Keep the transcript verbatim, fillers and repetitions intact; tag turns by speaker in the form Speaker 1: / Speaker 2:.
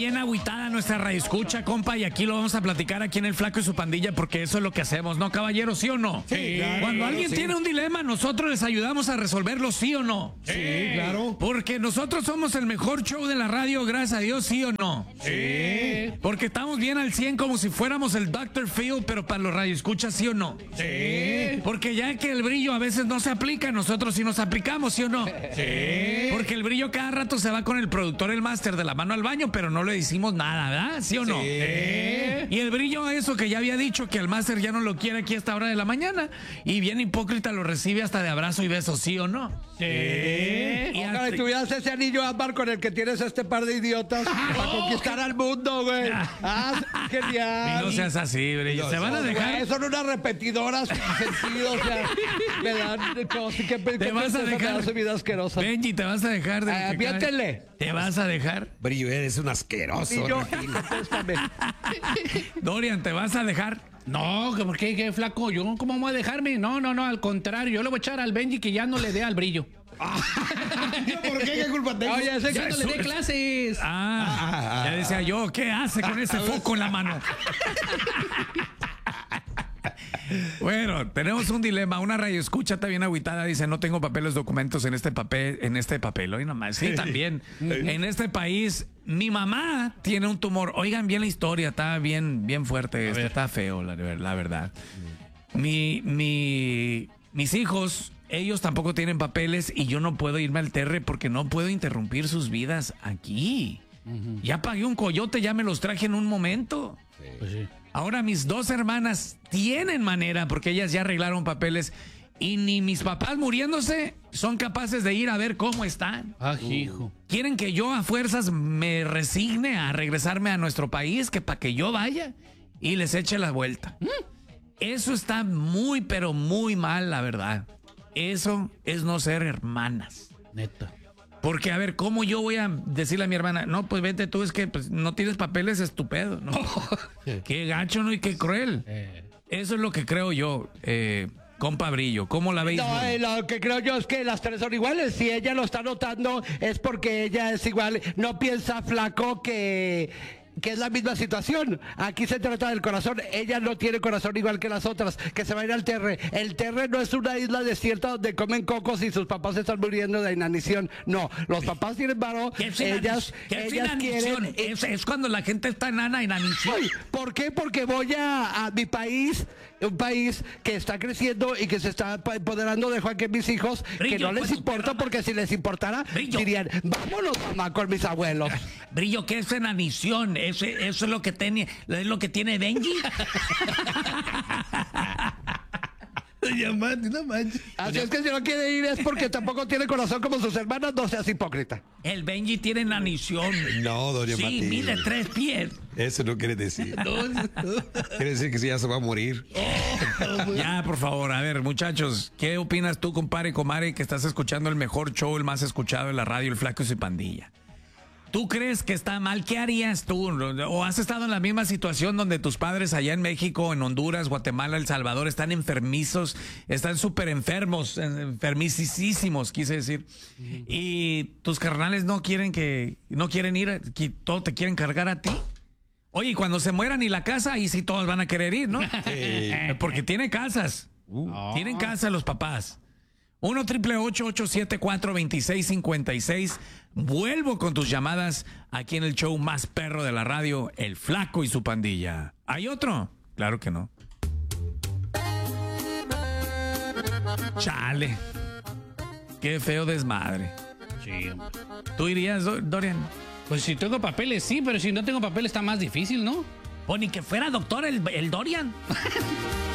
Speaker 1: bien agüitada nuestra radioescucha, compa, y aquí lo vamos a platicar aquí en El Flaco y su Pandilla, porque eso es lo que hacemos, ¿no, caballero? ¿Sí o no?
Speaker 2: Sí, claro.
Speaker 1: Cuando alguien
Speaker 2: Sí.
Speaker 1: tiene un dilema, nosotros les ayudamos a resolverlo, ¿sí o no?
Speaker 2: Sí, claro.
Speaker 1: Porque nosotros somos el mejor show de la radio, gracias a Dios, ¿sí o no?
Speaker 2: Sí.
Speaker 1: Porque estamos bien al cien como si fuéramos el doctor Phil, pero para los radioescuchas, ¿sí o no?
Speaker 2: Sí.
Speaker 1: Porque ya que el brillo a veces no se aplica, nosotros sí nos aplicamos, ¿sí o no?
Speaker 2: Sí.
Speaker 1: Porque el brillo cada rato se va con el productor, el máster, de la mano al baño, pero no le decimos nada, ¿verdad? ¿Sí o no?
Speaker 2: Sí.
Speaker 1: Y el brillo, eso que ya había dicho, que el máster ya no lo quiere aquí a esta hora de la mañana, y bien hipócrita lo recibe hasta de abrazo y beso, ¿sí o no?
Speaker 2: Sí.
Speaker 1: Y
Speaker 3: Ojalá
Speaker 1: hasta-
Speaker 3: tuvieras ese anillo ámbar con el que tienes este par de idiotas para conquistar al mundo, güey. Ah,
Speaker 1: Y
Speaker 3: genial.
Speaker 1: no seas así, brillo. Se van a dejar.
Speaker 3: Güey, son unas repetidoras sin sentido, o sea, me dan cosas que
Speaker 1: Te vas a dejar.
Speaker 3: su vida asquerosa.
Speaker 1: Benji, te vas a dejar de.
Speaker 3: Ah, viéntele.
Speaker 1: Te vas a dejar.
Speaker 2: Brillo, eres un asqueroso.
Speaker 3: Y yo,
Speaker 2: Regil.
Speaker 3: contéstame.
Speaker 1: Dorian, ¿te vas a dejar?
Speaker 4: No, ¿por qué, qué flaco? ¿Yo cómo voy a dejarme? No, no, no, al contrario. Yo le voy a echar al Benji que ya no le dé al brillo.
Speaker 2: ¿Por qué? ¿Qué culpa tengo?
Speaker 3: Oye, ese
Speaker 4: Ya no le dé clases.
Speaker 1: Ah, ya decía yo, ¿qué hace con ese foco en la mano? Bueno, tenemos un dilema. Una radioescucha está bien agüitada. Dice, no tengo papeles, documentos en este papel, en este papel. Hoy nomás. Sí, también. En este país, mi mamá tiene un tumor. Oigan bien la historia, está bien, bien fuerte. Este, está feo, la, la verdad. Mi, mi, mis hijos, ellos tampoco tienen papeles y yo no puedo irme al terre porque no puedo interrumpir sus vidas aquí. Ya pagué un coyote, ya me los traje en un momento.
Speaker 4: Pues sí.
Speaker 1: Ahora mis dos hermanas tienen manera porque ellas ya arreglaron papeles y ni mis papás muriéndose son capaces de ir a ver cómo están.
Speaker 4: Ah, hijo.
Speaker 1: Quieren que yo a fuerzas me resigne a regresarme a nuestro país, que para que yo vaya y les eche la vuelta. Eso está muy, pero muy mal, la verdad. Eso es no ser hermanas.
Speaker 4: Neta.
Speaker 1: Porque, a ver, ¿cómo yo voy a decirle a mi hermana? No, pues vete tú, es que pues, no tienes papeles, estupendo, ¿no? Qué gacho, ¿no? Y qué cruel.
Speaker 4: Eh.
Speaker 1: Eso es lo que creo yo, eh, compa Brillo. ¿Cómo la veis?
Speaker 3: No, eh, lo que creo yo es que las tres son iguales. Si ella lo está notando es porque ella es igual. No piensa, flaco, que... que es la misma situación. Aquí se trata del corazón. Ella no tiene corazón igual que las otras, que se va a ir al terre. El terre no es una isla desierta donde comen cocos y sus papás están muriendo de inanición. No, los papás tienen varo.
Speaker 1: ¿Qué es
Speaker 3: Ellas,
Speaker 1: inanición? ¿Qué es
Speaker 3: ellas
Speaker 1: inanición?
Speaker 3: quieren...
Speaker 1: Es, es cuando la gente está enana, inanición.
Speaker 3: Ay, ¿por qué? Porque voy a, a mi país, un país que está creciendo y que se está empoderando de Juan, que mis hijos,
Speaker 1: Brillo,
Speaker 3: que no les
Speaker 1: pues, tu
Speaker 3: importa,
Speaker 1: perra
Speaker 3: porque si les importara,
Speaker 1: Brillo.
Speaker 3: dirían, vámonos, mamá, con mis abuelos.
Speaker 1: Brillo, ¿qué es inanición? Eso, eso es lo que tiene, es lo que tiene Benji.
Speaker 2: Llamate, no manches.
Speaker 3: Así es que si no quiere ir es porque tampoco tiene corazón como sus hermanas, no seas hipócrita.
Speaker 1: El Benji tiene inanición.
Speaker 2: No, Dorian
Speaker 1: Sí,
Speaker 2: Martín.
Speaker 1: mide tres pies.
Speaker 2: Eso no quiere decir. Quiere decir que sí, ya se va a morir.
Speaker 1: Ya, por favor, a ver, muchachos, ¿qué opinas tú, compadre, comare, que estás escuchando el mejor show, el más escuchado en la radio, El Flaco y su Pandilla? ¿Tú crees que está mal? ¿Qué harías tú? ¿O has estado en la misma situación donde tus padres allá en México, en Honduras, Guatemala, El Salvador están enfermizos, están súper enfermos, enfermicísimos, quise decir, y tus carnales no quieren que, no quieren ir, que todo te quieren cargar a ti? Oye, y cuando se mueran y la casa, ahí sí todos van a querer ir, ¿no?
Speaker 2: Sí.
Speaker 1: Porque tiene casas. Tienen casa los papás. uno triple ocho ocho siete cuatro dos seis cinco seis. Vuelvo con tus llamadas aquí en el show más perro de la radio, El Flaco y su Pandilla. ¿Hay otro? Claro que no. Chale. Qué feo desmadre.
Speaker 4: Sí, hombre.
Speaker 1: ¿Tú irías, Do- Dorian?
Speaker 4: Pues si tengo papeles, sí, pero si no tengo papeles está más difícil, ¿no?
Speaker 1: O ni que fuera doctor el, el Dorian.